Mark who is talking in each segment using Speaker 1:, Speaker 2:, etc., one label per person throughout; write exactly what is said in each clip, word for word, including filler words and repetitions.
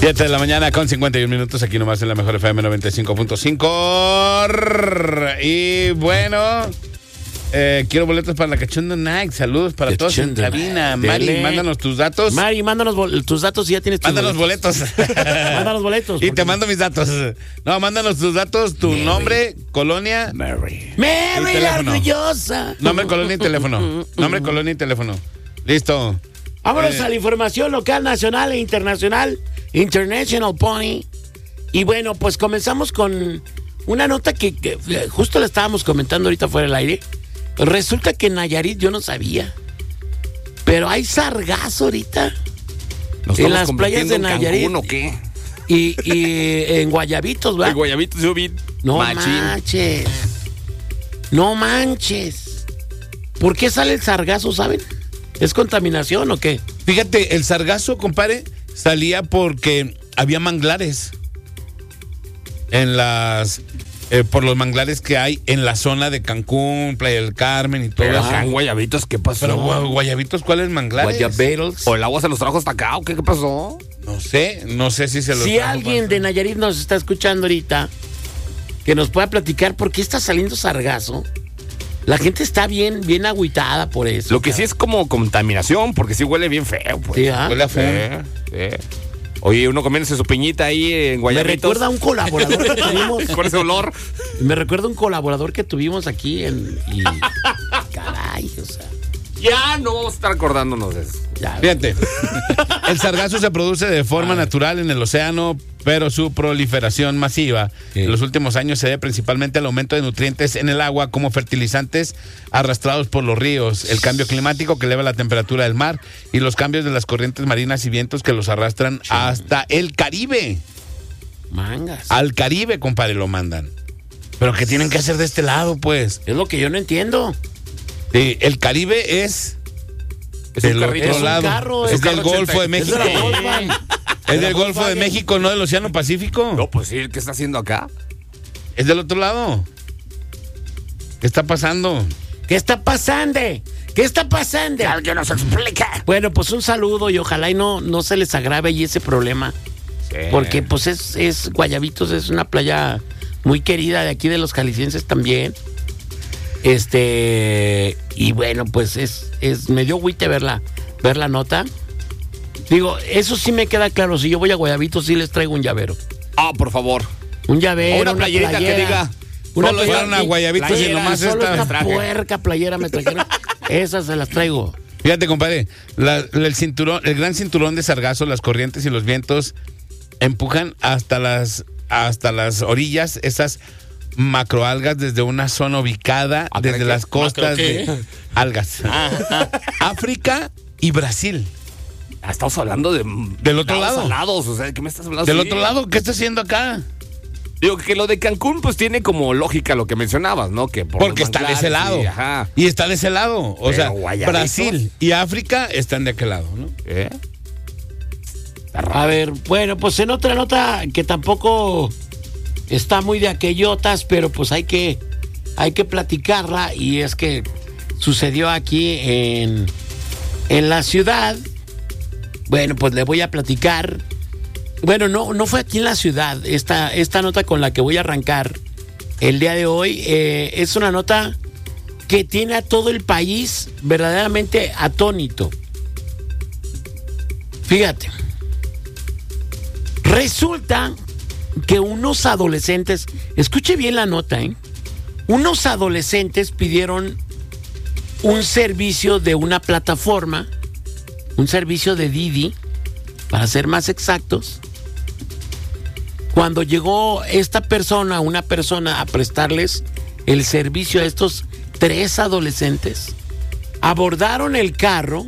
Speaker 1: siete de la mañana con cincuenta y un minutos, aquí nomás en la mejor F M noventa y cinco punto cinco. Y bueno, eh, quiero boletos para la Cachondo Night. Saludos para todos en cabina. Mari,
Speaker 2: Dele.
Speaker 1: mándanos tus datos.
Speaker 2: Mari, mándanos bol- tus datos y ya tienes tus
Speaker 1: Mándanos boletos.
Speaker 2: Mándanos boletos.
Speaker 1: Y
Speaker 2: porque-
Speaker 1: te mando mis datos. No, mándanos tus datos, tu
Speaker 2: Mary.
Speaker 1: nombre, colonia.
Speaker 2: Mary.
Speaker 1: Y
Speaker 2: Mary la
Speaker 1: teléfono.
Speaker 2: orgullosa.
Speaker 1: Nombre, colonia y teléfono. Nombre, colonia y teléfono. Listo.
Speaker 2: Vámonos
Speaker 1: Eh.
Speaker 2: a la información local, nacional e internacional. International Pony. Y bueno, pues comenzamos con una nota que, que justo la estábamos comentando ahorita fuera del aire. Resulta que en Nayarit yo no sabía. Pero hay sargazo ahorita.
Speaker 3: ¿Nos
Speaker 2: En
Speaker 3: estamos
Speaker 2: las playas
Speaker 3: convirtiendo
Speaker 2: de
Speaker 3: en
Speaker 2: Nayarit.
Speaker 3: Cancún o qué?
Speaker 2: Y, y en Guayabitos, ¿va?
Speaker 3: El guayabito yo vi
Speaker 2: No
Speaker 3: machín.
Speaker 2: manches. No manches. ¿Por qué sale el sargazo, saben? ¿Es contaminación o qué?
Speaker 1: Fíjate, el sargazo, compadre, salía porque había manglares en las eh, por los manglares que hay en la zona de Cancún, Playa del Carmen y todo
Speaker 3: Pero
Speaker 1: eso.
Speaker 3: acá en guayabitos, ¿qué pasó?
Speaker 1: Pero gua- guayabitos, ¿cuáles manglares?
Speaker 2: Guayaberos.
Speaker 3: ¿O el agua se los trajo hasta acá o qué, qué pasó?
Speaker 1: No sé, no sé si se los
Speaker 2: Si
Speaker 1: trajo
Speaker 2: alguien de
Speaker 1: para-
Speaker 2: Nayarit nos está escuchando ahorita, que nos pueda platicar por qué está saliendo sargazo. La gente está bien, bien agüitada por eso.
Speaker 3: Lo que sí es como contaminación, porque sí huele bien feo, pues.
Speaker 2: Sí, ¿ah?
Speaker 1: Huele a
Speaker 3: Sí,
Speaker 1: feo.
Speaker 3: sí. Oye, uno comiéndose su piñita ahí en
Speaker 2: Me
Speaker 3: guayabitos.
Speaker 2: recuerda a un colaborador que tuvimos.
Speaker 3: Con ese olor.
Speaker 2: Me recuerda a un colaborador que tuvimos aquí en. Y, caray, o sea.
Speaker 3: Ya no vamos a estar acordándonos de eso.
Speaker 2: Ya,
Speaker 1: Fíjate, el sargazo se produce de forma natural en el océano, pero su proliferación masiva
Speaker 2: Sí.
Speaker 1: en los últimos años se debe principalmente al aumento de nutrientes en el agua como fertilizantes arrastrados por los ríos, el cambio climático que eleva la temperatura del mar y los cambios de las corrientes marinas y vientos que los arrastran hasta el Caribe.
Speaker 2: mangas.
Speaker 1: Al Caribe, compadre, lo mandan. Pero ¿qué tienen que hacer de este lado, pues?
Speaker 2: Es lo que yo no entiendo.
Speaker 1: Sí, el Caribe es
Speaker 3: Es
Speaker 1: del
Speaker 3: un carrito.
Speaker 1: otro
Speaker 2: Es un
Speaker 1: lado.
Speaker 2: carro,
Speaker 1: es
Speaker 2: es
Speaker 1: del
Speaker 3: un carro
Speaker 1: Golfo de
Speaker 3: ochenta.
Speaker 2: Es
Speaker 1: México.
Speaker 2: de la Volkswagen.
Speaker 1: Es
Speaker 2: De la
Speaker 1: del Golfo de
Speaker 2: Volkswagen.
Speaker 1: México, no del Océano Pacífico.
Speaker 3: No, pues sí, ¿qué está haciendo acá?
Speaker 1: Es del otro lado. ¿Qué está pasando?
Speaker 2: ¿Qué está pasando? ¿Qué está pasando?
Speaker 3: Alguien nos explica.
Speaker 2: Bueno, pues un saludo y ojalá y no, no se les agrave ahí ese problema. Porque pues es, es Guayabitos, es una playa muy querida de aquí de los jaliscienses también. Este, y bueno, pues es, es me dio agüite ver la, ver la nota. Digo, eso sí me queda claro, si yo voy a Guayabitos sí les traigo un llavero.
Speaker 3: Ah, por favor.
Speaker 2: Un llavero,
Speaker 3: O una playerita que
Speaker 2: playera,
Speaker 3: diga,
Speaker 2: una
Speaker 3: solo
Speaker 2: playera-
Speaker 1: fueron a Guayabitos y
Speaker 2: playera,
Speaker 1: nomás
Speaker 2: solo
Speaker 1: esta
Speaker 2: esta
Speaker 1: traje.
Speaker 2: puerca playera me trajeron. Esas se las traigo.
Speaker 1: Fíjate, compadre, la- la- el cinturón, el gran cinturón de sargazo, las corrientes y los vientos empujan hasta las, hasta las orillas esas macroalgas desde una zona ubicada
Speaker 3: Ah,
Speaker 1: desde
Speaker 3: ¿qué?
Speaker 1: las costas
Speaker 2: ¿Macro qué?
Speaker 1: de algas. África y Brasil.
Speaker 3: Ah, estamos hablando de...
Speaker 1: Del otro
Speaker 3: lados
Speaker 1: lado.
Speaker 3: salados, o sea, ¿qué me estás hablando?
Speaker 1: Del
Speaker 3: Sí.
Speaker 1: otro lado, ¿qué está haciendo acá?
Speaker 3: Digo que lo de Cancún pues tiene como lógica lo que mencionabas, ¿no? Que por
Speaker 1: Porque
Speaker 3: los
Speaker 1: está de ese
Speaker 3: manglares
Speaker 1: lado.
Speaker 3: y, ajá.
Speaker 1: Y está de ese lado. O
Speaker 3: Pero
Speaker 1: sea,
Speaker 3: Guayabitos.
Speaker 1: Brasil y África están de aquel lado, ¿no?
Speaker 3: ¿Eh?
Speaker 2: A ver, bueno, pues en otra nota que tampoco está muy de aquellotas, pero pues hay que, hay que platicarla, y es que sucedió aquí en, en la ciudad. Bueno, pues le voy a platicar. Bueno, no, no fue aquí en la ciudad. Esta, esta nota con la que voy a arrancar el día de hoy eh, es una nota que tiene a todo el país verdaderamente atónito. Fíjate. Resulta que unos adolescentes, escuche bien la nota, ¿eh? Unos adolescentes pidieron un servicio de una plataforma, un servicio de Didi, para ser más exactos. Cuando llegó esta persona, una persona, a prestarles el servicio a estos tres adolescentes, abordaron el carro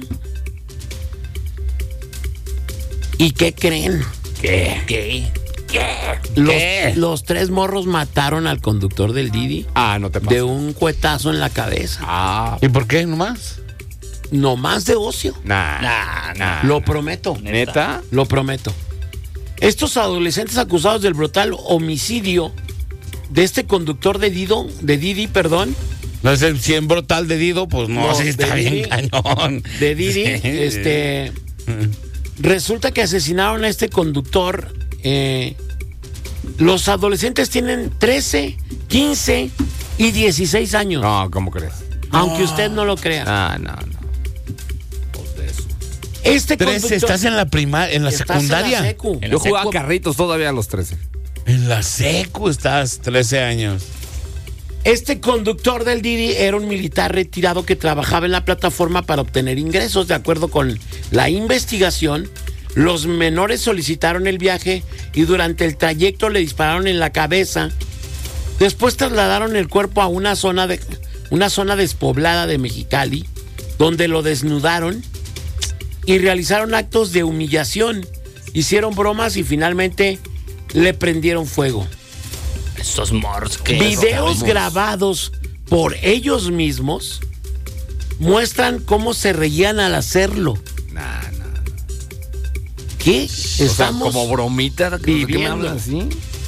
Speaker 2: y ¿qué creen?
Speaker 3: ¿Qué? ¿Qué?
Speaker 2: Los,
Speaker 3: ¿Qué?
Speaker 2: los tres morros mataron al conductor del Didi
Speaker 3: Ah, no te
Speaker 2: de
Speaker 3: pases.
Speaker 2: un cuetazo en la cabeza.
Speaker 3: Ah,
Speaker 1: ¿Y por qué nomás?
Speaker 2: No más de ocio.
Speaker 3: nah, nah, nah.
Speaker 2: Lo prometo.
Speaker 3: ¿Neta?
Speaker 2: Lo prometo. Estos adolescentes acusados del brutal homicidio de este conductor de Dido, de Didi, perdón,
Speaker 1: No es el cien brutal de Dido, pues no,
Speaker 2: No,
Speaker 1: sí está
Speaker 2: de
Speaker 1: bien
Speaker 2: Didi.
Speaker 1: cañón.
Speaker 2: de Didi,
Speaker 1: Sí.
Speaker 2: este, resulta que asesinaron a este conductor. Eh, los adolescentes tienen trece, quince y dieciséis años.
Speaker 3: No, ¿cómo crees?
Speaker 2: Aunque
Speaker 1: No.
Speaker 2: usted no lo crea.
Speaker 3: Ah, no, no. Pues de eso.
Speaker 2: Este
Speaker 1: trece,
Speaker 2: conductor,
Speaker 1: estás en la primaria, en la
Speaker 2: estás
Speaker 1: secundaria.
Speaker 2: En la secu.
Speaker 3: Yo jugaba carritos todavía a los trece.
Speaker 1: En la secu estás, trece años.
Speaker 2: Este conductor del Didi era un militar retirado que trabajaba en la plataforma para obtener ingresos. De acuerdo con la investigación, los menores solicitaron el viaje y durante el trayecto le dispararon en la cabeza. Después trasladaron el cuerpo a una zona de una zona despoblada de Mexicali, donde lo desnudaron y realizaron actos de humillación. Hicieron bromas y finalmente le prendieron fuego.
Speaker 4: Esos morros que...
Speaker 2: Videos grabados por ellos mismos muestran cómo se reían al hacerlo.
Speaker 3: Nah, nah, nah.
Speaker 2: ¿Qué?
Speaker 3: O sea,
Speaker 2: Estamos
Speaker 3: como bromita. ¿De qué me
Speaker 2: viviendo.
Speaker 3: hablas así?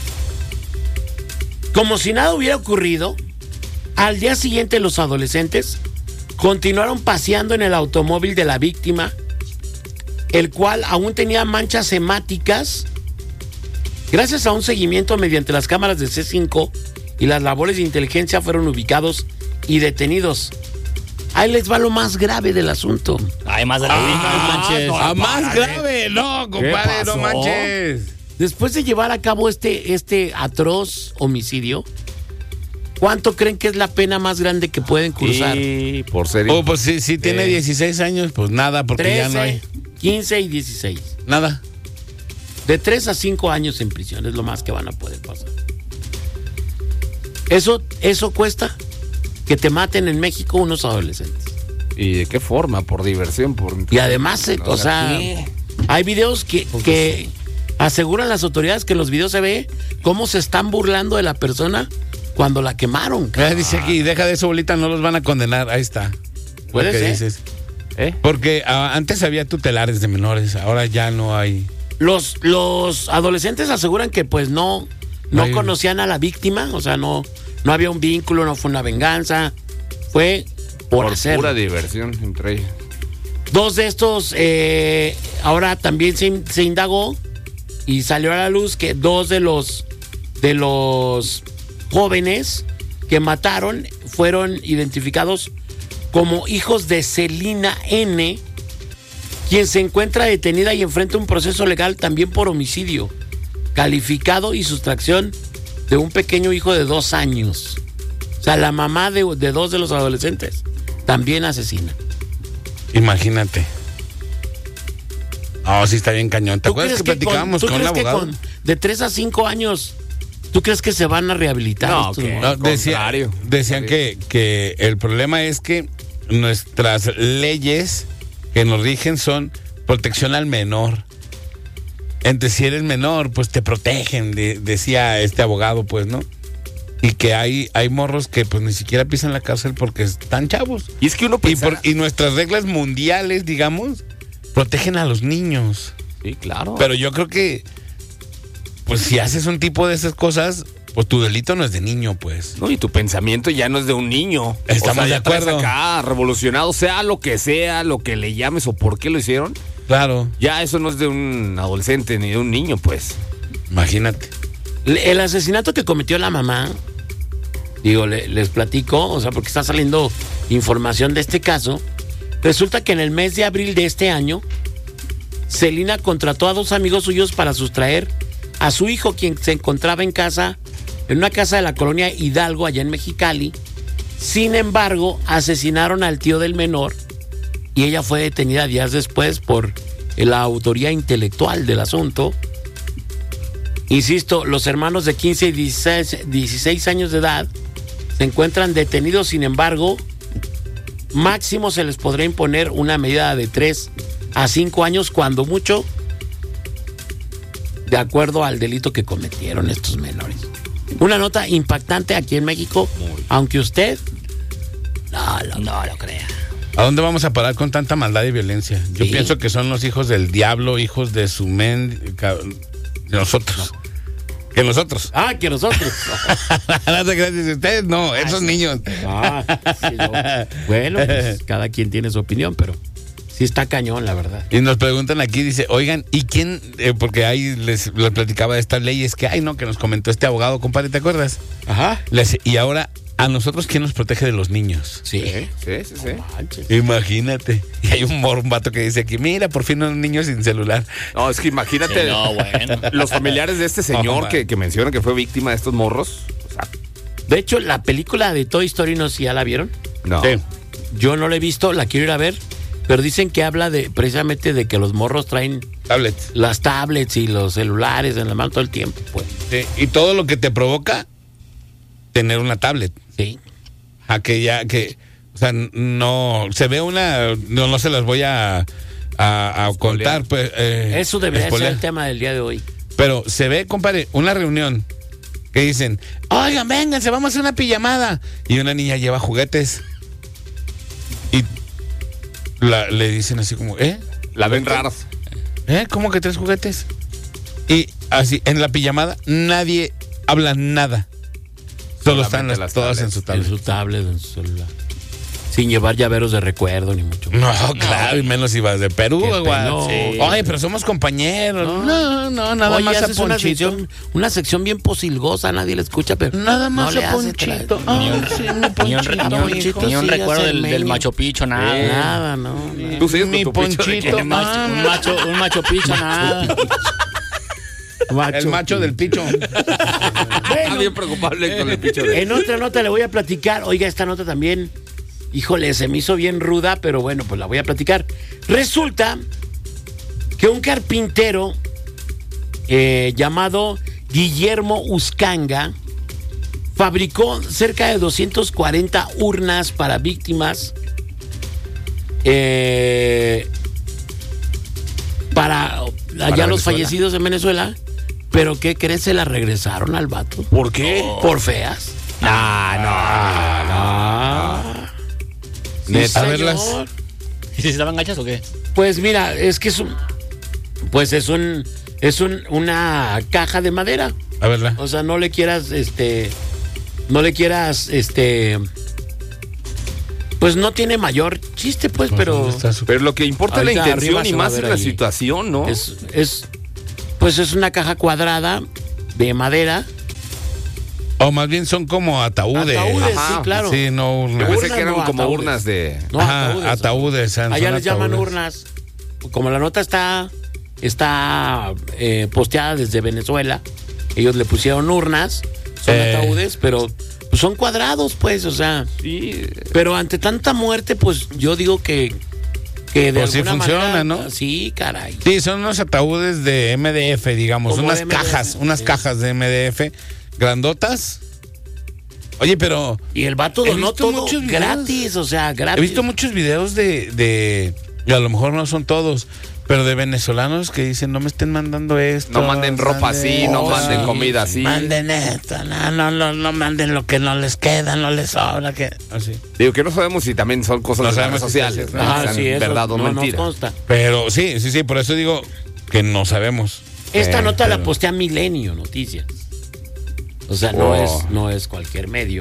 Speaker 2: como si nada hubiera ocurrido. Al día siguiente los adolescentes continuaron paseando en el automóvil de la víctima, el cual aún tenía manchas hemáticas. Gracias a un seguimiento mediante las cámaras de C cinco y las labores de inteligencia fueron ubicados y detenidos. Ahí les va lo más grave del asunto.
Speaker 4: Ay, más de la
Speaker 1: Ah,
Speaker 4: no manches.
Speaker 1: a más
Speaker 3: párale.
Speaker 1: grave, no, compadre, no
Speaker 3: pasó?
Speaker 1: manches.
Speaker 2: Después de llevar a cabo este, este atroz homicidio, ¿cuánto creen que es la pena más grande que pueden cruzar?
Speaker 3: Y por serio.
Speaker 1: Oh, pues si, si tiene
Speaker 3: Eh.
Speaker 1: dieciséis años, pues nada, porque ya no hay
Speaker 2: trece, quince y dieciséis.
Speaker 1: nada.
Speaker 2: De tres a cinco años en prisión es lo más que van a poder pasar. Eso, eso cuesta que te maten en México unos adolescentes.
Speaker 3: ¿Y de qué forma? Por diversión, por...
Speaker 2: Y además, eh,
Speaker 3: No,
Speaker 2: o sea,
Speaker 3: ¿qué?
Speaker 2: hay videos que, que aseguran las autoridades que en los videos se ve cómo se están burlando de la persona cuando la quemaron.
Speaker 1: Ah, dice aquí, deja de eso, bolita, no los van a condenar. Ahí está.
Speaker 2: Puede
Speaker 1: Lo que
Speaker 2: ser.
Speaker 1: dices.
Speaker 3: ¿Eh?
Speaker 1: Porque ah, antes había tutelares de menores, ahora ya no hay.
Speaker 2: Los, los adolescentes aseguran que pues no, no
Speaker 1: Ay.
Speaker 2: conocían a la víctima, o sea, no, no había un vínculo, no fue una venganza, fue por,
Speaker 3: Por
Speaker 2: hacerlo.
Speaker 3: pura diversión entre ellos.
Speaker 2: Dos de estos, eh, ahora también se, se indagó y salió a la luz que dos de los, de los jóvenes que mataron fueron identificados como hijos de Celina N., quien se encuentra detenida y enfrenta un proceso legal también por homicidio calificado y sustracción de un pequeño hijo de dos años. O sea, la mamá de, de dos de los adolescentes también asesina.
Speaker 1: Imagínate. Oh, sí está bien cañón. ¿Te
Speaker 2: ¿Tú
Speaker 1: acuerdas
Speaker 2: crees
Speaker 1: que platicábamos
Speaker 2: ¿tú
Speaker 1: con un
Speaker 2: crees que
Speaker 1: abogado?
Speaker 2: con de tres a cinco años, ¿tú crees que se van a rehabilitar?
Speaker 3: No,
Speaker 2: estos
Speaker 3: que-
Speaker 2: morros?
Speaker 1: No, decía-
Speaker 3: contrario.
Speaker 1: decían que, que el problema es que nuestras leyes que nos rigen son protección al menor. Entonces, si eres menor, pues te protegen, de- decía este abogado, pues, ¿no? Y que hay, hay morros que pues ni siquiera pisan la cárcel porque están chavos.
Speaker 3: Y es que uno
Speaker 1: Y,
Speaker 3: piensa...
Speaker 1: por- y nuestras reglas mundiales, digamos, protegen a los niños.
Speaker 3: Sí, claro.
Speaker 1: Pero yo creo que, pues si haces un tipo de esas cosas, pues tu delito no es de niño, pues.
Speaker 3: No, y tu pensamiento ya no es de un niño.
Speaker 1: Estamos
Speaker 3: O sea,
Speaker 1: de
Speaker 3: ya traes
Speaker 1: acuerdo.
Speaker 3: acá revolucionado, sea lo que sea, lo que le llames o por qué lo hicieron.
Speaker 1: Claro,
Speaker 3: Ya eso no es de un adolescente ni de un niño, pues.
Speaker 1: imagínate.
Speaker 2: Le- El asesinato que cometió la mamá, digo, le- les platico, o sea, porque está saliendo información de este caso. Resulta que en el mes de abril de este año, Celina contrató a dos amigos suyos para sustraer a su hijo, quien se encontraba en casa, en una casa de la colonia Hidalgo, allá en Mexicali. Sin embargo, asesinaron al tío del menor y ella fue detenida días después por la autoría intelectual del asunto. Insisto, los hermanos de quince y dieciséis, dieciséis años de edad se encuentran detenidos, sin embargo, máximo se les podrá imponer una medida de tres a cinco años, cuando mucho, de acuerdo al delito que cometieron estos menores. Una nota impactante aquí en México, aunque usted no lo,
Speaker 4: No lo crea.
Speaker 1: ¿A dónde vamos a parar con tanta maldad y violencia? Yo
Speaker 2: Sí.
Speaker 1: pienso que son los hijos del diablo, hijos de su men... ca- de nosotros. Que nosotros.
Speaker 2: Ah, que nosotros.
Speaker 1: No te creas, dice, ustedes no, esos niños.
Speaker 2: Ah, sí, no. Bueno, pues cada quien tiene su opinión, pero sí está cañón, la verdad.
Speaker 1: Y nos preguntan aquí, dice, oigan, ¿y quién? Eh, porque ahí les, les platicaba de estas leyes que hay, ¿no? Que nos comentó este abogado, compadre, ¿te acuerdas?
Speaker 2: Ajá.
Speaker 1: Les, y ahora, ¿a nosotros quién nos protege de los niños?
Speaker 2: Sí.
Speaker 3: Sí, sí, sí.
Speaker 2: No manches.
Speaker 1: Imagínate. Y hay un, mor- un vato que dice aquí, mira, por fin un niño sin celular.
Speaker 3: No, es que imagínate
Speaker 4: Sí, no, bueno.
Speaker 3: los familiares de este señor
Speaker 1: Oh,
Speaker 3: que, que menciona que fue víctima de estos morros. O sea,
Speaker 2: De hecho, la película de Toy Story, no sé si ya la vieron.
Speaker 3: no.
Speaker 1: Sí.
Speaker 2: Yo no la he visto, la quiero ir a ver. Pero dicen que habla de precisamente de que los morros traen
Speaker 1: Tablets.
Speaker 2: las tablets y los celulares en la mano todo el tiempo, pues.
Speaker 1: Sí, y todo lo que te provoca tener una tablet.
Speaker 2: Sí.
Speaker 1: A que ya, que, o sea, no, se ve una, no, no se las voy a, a, a contar. Pues, eh,
Speaker 2: Eso debería
Speaker 1: spoilear.
Speaker 2: ser el tema del día de hoy.
Speaker 1: Pero se ve, compadre, una reunión que dicen, oigan, vénganse, vamos a hacer una pijamada. Y una niña lleva juguetes. Y la, le dicen así como, ¿eh?
Speaker 3: La ven rara.
Speaker 1: ¿Eh? ¿Cómo que tres juguetes? Y así, en la pijamada, nadie habla nada. Solo están
Speaker 3: Solamente
Speaker 1: las,
Speaker 3: las
Speaker 1: todas en
Speaker 3: tablets.
Speaker 1: su
Speaker 2: En
Speaker 1: tablet.
Speaker 2: su tablet, en su celular. Sin llevar llaveros de recuerdo ni mucho.
Speaker 1: No, claro, y menos si vas de Perú,
Speaker 2: Qué
Speaker 1: güey.
Speaker 2: penoso.
Speaker 1: Sí. Oye, pero somos compañeros. No, no, nada
Speaker 2: Oye,
Speaker 1: más a
Speaker 2: haces una
Speaker 1: Ponchito.
Speaker 2: sección, una sección bien posilgosa, nadie la escucha, pero
Speaker 1: Nada más
Speaker 2: no le
Speaker 1: a
Speaker 2: hace
Speaker 1: Ponchito.
Speaker 2: tra-
Speaker 1: Ay, sí, mi
Speaker 4: Ni un,
Speaker 1: Ponchito,
Speaker 4: ni un-
Speaker 1: hijo.
Speaker 4: ni un
Speaker 2: sí,
Speaker 4: recuerdo
Speaker 2: hace
Speaker 4: del, del
Speaker 2: meño.
Speaker 4: macho picho, nada.
Speaker 3: Eh.
Speaker 2: Nada, no. nada.
Speaker 3: Tú sigues
Speaker 1: Mi
Speaker 3: con tu pinche de
Speaker 1: Ponchito.
Speaker 3: que-
Speaker 4: Un macho, un macho, un macho picho, nada.
Speaker 1: El macho del picho.
Speaker 3: Ah, bien preocupable con el picho de...
Speaker 2: En otra nota le voy a platicar. Oiga, esta nota también, híjole, se me hizo bien ruda, pero bueno, pues la voy a platicar. Resulta que un carpintero eh, llamado Guillermo Uscanga fabricó cerca de doscientas cuarenta urnas para víctimas eh, para allá
Speaker 3: Venezuela.
Speaker 2: los fallecidos en Venezuela. Pero ¿qué crees? Se la regresaron al vato.
Speaker 3: ¿Por qué?
Speaker 2: Por feas.
Speaker 3: Ah, no, no.
Speaker 2: Sí,
Speaker 1: Neta, a
Speaker 2: señor.
Speaker 1: verlas.
Speaker 4: ¿Y si estaban gachas o qué?
Speaker 2: Pues mira, es que es un. Pues es un. Es un, una caja de madera.
Speaker 1: A verla.
Speaker 2: O sea, no le quieras, este. No le quieras, este. Pues no tiene mayor chiste, pues, pero.
Speaker 1: Está su-
Speaker 3: Pero lo que importa es la
Speaker 2: Ahorita
Speaker 3: intención
Speaker 2: arriba
Speaker 3: y
Speaker 2: se va a
Speaker 3: más
Speaker 2: ver
Speaker 3: en la
Speaker 2: ahí.
Speaker 3: situación, ¿no?
Speaker 2: Es, es. Pues es una caja cuadrada de madera.
Speaker 1: O más bien son como ataúdes.
Speaker 2: Ataúdes,
Speaker 3: Ajá.
Speaker 2: sí, claro.
Speaker 1: Sí, no
Speaker 3: Yo
Speaker 1: urnas.
Speaker 3: pensé
Speaker 2: urnas,
Speaker 3: que eran
Speaker 2: no,
Speaker 3: como
Speaker 2: ataúdes.
Speaker 3: urnas de...
Speaker 2: No,
Speaker 1: Ajá,
Speaker 2: ataúdes.
Speaker 1: ataúdes, son
Speaker 2: Allá les llaman
Speaker 1: ataúdes.
Speaker 2: urnas. Como la nota está, está eh, posteada desde Venezuela, ellos le pusieron urnas, son
Speaker 1: Eh.
Speaker 2: ataúdes, pero pues, son cuadrados, pues, o sea.
Speaker 3: Sí,
Speaker 2: Pero ante tanta muerte, pues yo digo que, que de
Speaker 1: Pues sí
Speaker 2: alguna
Speaker 1: funciona,
Speaker 2: manera,
Speaker 1: ¿no?
Speaker 2: Sí, caray.
Speaker 1: Sí, son unos ataúdes de M D F, digamos.
Speaker 2: Como
Speaker 1: Unas
Speaker 2: de M D F,
Speaker 1: cajas, unas
Speaker 2: sí.
Speaker 1: cajas de M D F grandotas. Oye, pero
Speaker 2: Y el vato
Speaker 1: He
Speaker 2: donó
Speaker 1: visto
Speaker 2: todo
Speaker 1: muchos videos.
Speaker 2: gratis, o sea, gratis.
Speaker 1: he visto muchos videos de, de, y a lo mejor no son todos, pero de venezolanos que dicen, no me estén mandando esto.
Speaker 3: no manden ropa así, no
Speaker 2: Oh,
Speaker 3: manden
Speaker 2: sí,
Speaker 3: comida así.
Speaker 1: Manden esto, no, no, no, no manden lo que no les queda, no les sobra, que... Así.
Speaker 3: Digo que no sabemos si también son cosas
Speaker 1: No
Speaker 3: de las
Speaker 1: sabemos
Speaker 3: redes
Speaker 1: si
Speaker 3: sociales,
Speaker 1: sí,
Speaker 3: ¿no?
Speaker 2: Ah,
Speaker 3: Sean
Speaker 2: sí, eso
Speaker 3: verdad o
Speaker 2: no nos
Speaker 3: mentira.
Speaker 2: consta.
Speaker 1: Pero sí, sí, sí, por eso digo que no sabemos.
Speaker 2: Esta
Speaker 3: Eh,
Speaker 2: nota la
Speaker 1: pero-
Speaker 2: postea Milenio Noticias. O sea, no,
Speaker 3: Oh.
Speaker 2: es, no es cualquier medio.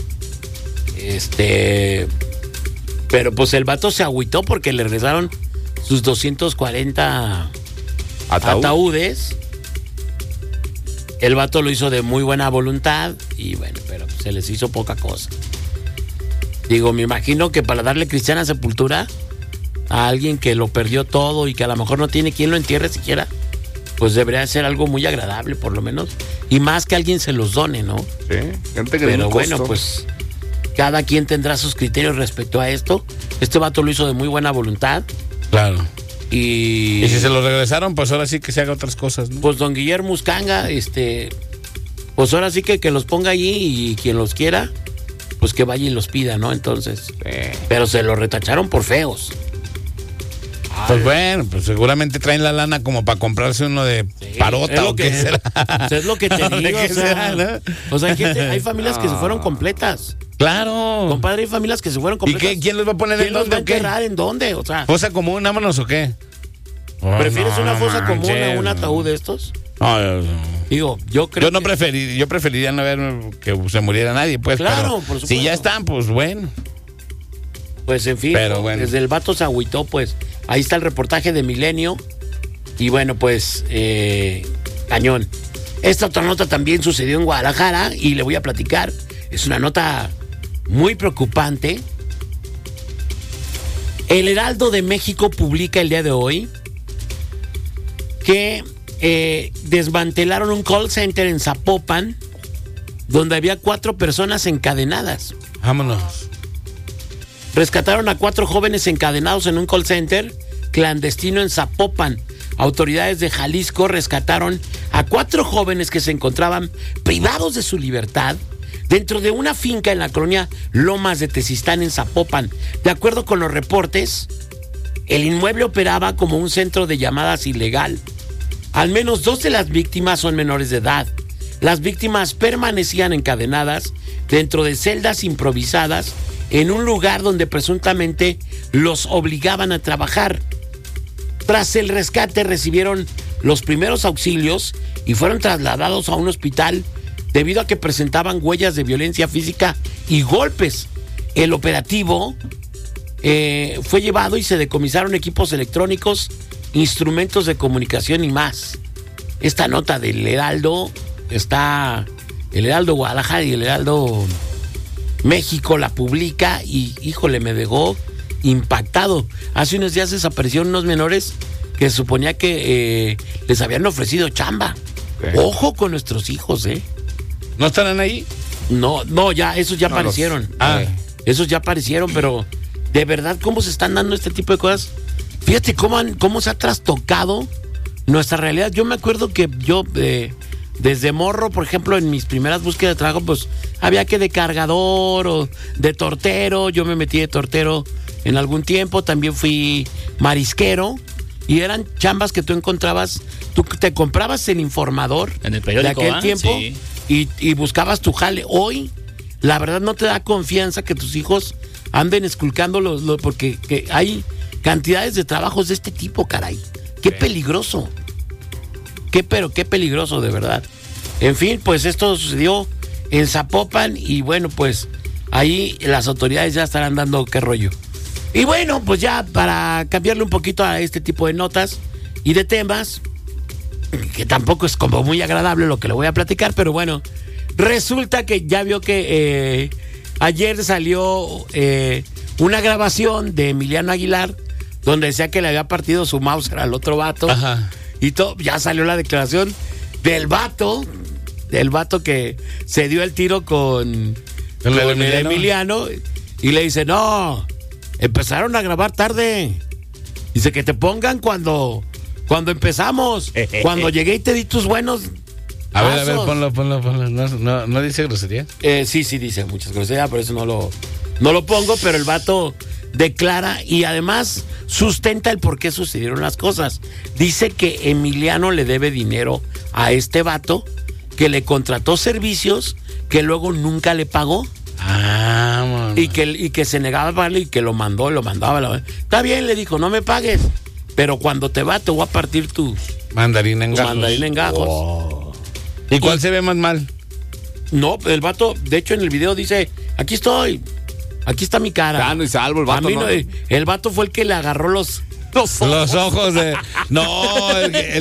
Speaker 2: Este. Pero pues el vato se agüitó porque le regresaron sus doscientas cuarenta
Speaker 3: Ataúd.
Speaker 2: ataúdes. El vato lo hizo de muy buena voluntad y bueno, pero se les hizo poca cosa. Digo, me imagino que para darle cristiana sepultura a alguien que lo perdió todo y que a lo mejor no tiene quien lo entierre siquiera, pues debería ser algo muy agradable por lo menos. Y más que alguien se los done, ¿no?
Speaker 3: Sí, gente que
Speaker 2: Pero
Speaker 3: un
Speaker 2: bueno,
Speaker 3: costo.
Speaker 2: pues cada quien tendrá sus criterios respecto a esto. Este vato lo hizo de muy buena voluntad
Speaker 1: Claro.
Speaker 2: y...
Speaker 1: Y si se lo regresaron, pues ahora sí que se haga otras cosas, ¿no?
Speaker 2: Pues don Guillermo Uscanga, este, pues ahora sí que, que los ponga allí y quien los quiera, pues que vaya y los pida, ¿no? Entonces,
Speaker 3: Sí.
Speaker 2: pero se lo retacharon por feos.
Speaker 1: Pues bueno, pues seguramente traen la lana como para comprarse uno de parota
Speaker 2: es lo
Speaker 1: o qué
Speaker 2: que,
Speaker 1: será.
Speaker 2: pues es lo que te
Speaker 1: ¿De
Speaker 2: digo,
Speaker 1: qué
Speaker 2: o sea,
Speaker 1: será, no?
Speaker 2: o sea, hay, gente- hay familias que se fueron completas.
Speaker 1: Claro.
Speaker 2: Compadre, hay familias que se fueron
Speaker 1: ¿Y
Speaker 2: completas.
Speaker 1: qué? ¿Quién los va a poner en
Speaker 2: ¿Quién los va a
Speaker 1: dónde o qué?
Speaker 2: enterrar en dónde? O sea,
Speaker 1: ¿Fosa común, vámonos o qué?
Speaker 2: ¿prefieres
Speaker 1: No,
Speaker 2: una
Speaker 1: no
Speaker 2: fosa común a
Speaker 1: manches,
Speaker 2: un
Speaker 1: no.
Speaker 2: ataúd de estos?
Speaker 1: No, yo,
Speaker 2: Digo, yo creo
Speaker 1: yo no
Speaker 2: que-
Speaker 1: preferí, yo preferiría no ver que se muriera nadie, pues.
Speaker 2: Claro,
Speaker 1: pero
Speaker 2: por supuesto.
Speaker 1: Si ya están, pues bueno.
Speaker 2: Pues en fin,
Speaker 1: Pero bueno.
Speaker 2: desde el vato se agüitó, pues ahí está el reportaje de Milenio. Y bueno, pues, eh, cañón. Esta otra nota también sucedió en Guadalajara y le voy a platicar. Es una nota muy preocupante. El Heraldo de México publica el día de hoy que eh, desmantelaron un call center en Zapopan donde había cuatro personas encadenadas.
Speaker 1: Vámonos.
Speaker 2: Rescataron a cuatro jóvenes encadenados en un call center clandestino en Zapopan. Autoridades de Jalisco rescataron a cuatro jóvenes que se encontraban privados de su libertad dentro de una finca en la colonia Lomas de Tezistán en Zapopan. De acuerdo con los reportes, el inmueble operaba como un centro de llamadas ilegal. Al menos dos de las víctimas son menores de edad. Las víctimas permanecían encadenadas dentro de celdas improvisadas en un lugar donde presuntamente los obligaban a trabajar. Tras el rescate recibieron los primeros auxilios y fueron trasladados a un hospital debido a que presentaban huellas de violencia física y golpes. El operativo eh, fue llevado y se decomisaron equipos electrónicos, instrumentos de comunicación y más. Esta nota del Heraldo está, el Heraldo Guadalajara y el Heraldo México la publica y, híjole, me dejó impactado. Hace unos días desaparecieron unos menores que se suponía que eh, les habían ofrecido chamba.
Speaker 3: Okay.
Speaker 2: Ojo con nuestros hijos, ¿eh?
Speaker 1: ¿No estarán ahí?
Speaker 2: No, no, ya, esos ya
Speaker 3: No,
Speaker 2: aparecieron.
Speaker 3: los-
Speaker 1: Ah.
Speaker 2: Esos ya aparecieron, pero de verdad, ¿cómo se están dando este tipo de cosas? Fíjate cómo, han- cómo se ha trastocado nuestra realidad. Yo me acuerdo que yo, eh, desde morro, por ejemplo, en mis primeras búsquedas de trabajo, pues había que de cargador o de tortero. Yo me metí de tortero en algún tiempo. También fui marisquero. Y eran chambas que tú encontrabas. Tú te comprabas el Informador
Speaker 4: En el periódico,
Speaker 2: de aquel
Speaker 4: ¿ah?
Speaker 2: tiempo
Speaker 4: Sí.
Speaker 2: y, y buscabas tu jale. Hoy, la verdad, no te da confianza que tus hijos anden esculcando los, los- porque que hay cantidades de trabajos de este tipo, caray. Qué peligroso. Qué pero qué peligroso, de verdad. En fin, pues esto sucedió en Zapopan y bueno, pues ahí las autoridades ya estarán dando qué rollo. Y bueno, pues ya para cambiarle un poquito a este tipo de notas y de temas, que tampoco es como muy agradable lo que le voy a platicar, pero bueno, resulta que ya vio que eh, ayer salió eh, una grabación de Emiliano Aguilar donde decía que le había partido su Mauser al otro vato.
Speaker 1: Ajá.
Speaker 2: Y todo, ya salió la declaración del vato, del vato que se dio el tiro con,
Speaker 1: ¿Con el
Speaker 2: con el
Speaker 1: Emiliano?
Speaker 2: Emiliano y le dice, no, empezaron a grabar tarde. Dice que te pongan cuando, cuando empezamos, cuando llegué y te di tus buenos.
Speaker 1: A ver, a ver,
Speaker 2: pasos".
Speaker 1: ponlo, ponlo, ponlo. No, no, no dice grosería.
Speaker 2: Eh, sí, sí, dice muchas groserías, por eso no lo, no lo pongo, pero el vato declara y además sustenta el por qué sucedieron las cosas. Dice que Emiliano le debe dinero a este vato, que le contrató servicios, que luego nunca le pagó
Speaker 1: Ah,
Speaker 2: y que, y que se negaba a pagarle y que lo mandó, lo mandaba. Lo... Está bien, le dijo, no me pagues, pero cuando te va te voy a partir tu,
Speaker 1: mandarina en
Speaker 2: tu
Speaker 1: gajos.
Speaker 2: mandarina en gajos.
Speaker 1: ¿Y cuál se ve más mal?
Speaker 2: No, el vato, de hecho en el video dice, aquí estoy, aquí está mi cara.
Speaker 3: Sano y salvo el
Speaker 2: A
Speaker 3: vato,
Speaker 2: mí
Speaker 3: ¿no?
Speaker 2: no, el vato fue el que le agarró los,
Speaker 3: Los ojos.
Speaker 1: Los ojos de. No, el,